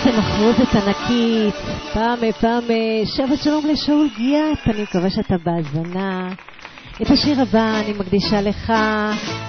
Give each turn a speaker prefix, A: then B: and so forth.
A: איזה מחרוזת ענקית. פעם שבת שלום לשאול גיאת, אני מקווה שאתה בהזנה. את השיר הבא אני מקדישה לך,